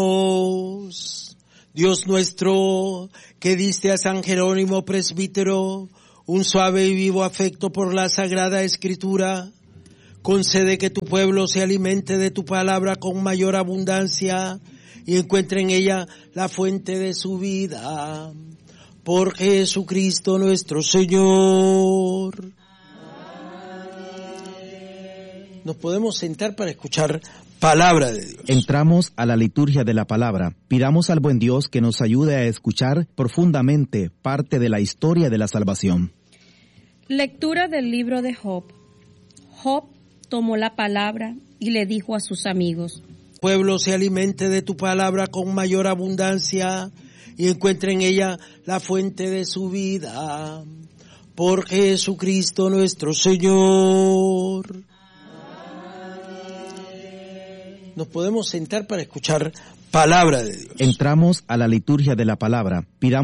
Dios nuestro, que diste a San Jerónimo presbítero un suave y vivo afecto por la Sagrada Escritura, concede que tu pueblo se alimente de tu palabra con mayor abundancia y encuentre en ella la fuente de su vida. Por Jesucristo nuestro Señor. Nos podemos sentar para escuchar palabra de Dios. Entramos a la liturgia de la palabra. Pidamos al buen Dios que nos ayude a escuchar profundamente parte de la historia de la salvación. Lectura del libro de Job. Job tomó la palabra y le dijo a sus amigos: Pueblo se alimente de tu palabra con mayor abundancia y encuentre en ella la fuente de su vida. Por Jesucristo nuestro Señor. Nos podemos sentar para escuchar palabra de Dios. Entramos a la liturgia de la palabra. Pidamos